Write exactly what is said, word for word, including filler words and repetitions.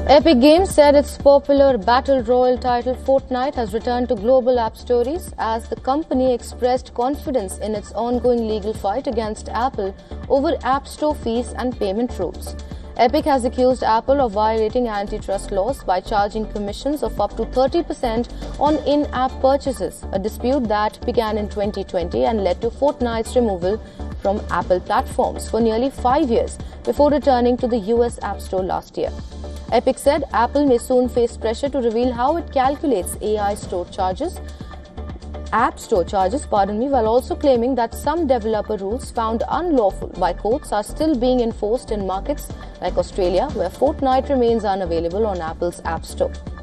Epic Games said its popular battle royale title Fortnite has returned to global app stores as the company expressed confidence in its ongoing legal fight against Apple over App Store fees and payment rules. Epic has accused Apple of violating antitrust laws by charging commissions of up to thirty percent on in-app purchases, a dispute that began in twenty twenty and led to Fortnite's removal from Apple platforms for nearly five years before returning to the U S App Store last year. Epic said Apple may soon face pressure to reveal how it calculates A I store charges, App Store charges, pardon me, while also claiming that some developer rules found unlawful by courts are still being enforced in markets like Australia, where Fortnite remains unavailable on Apple's App Store.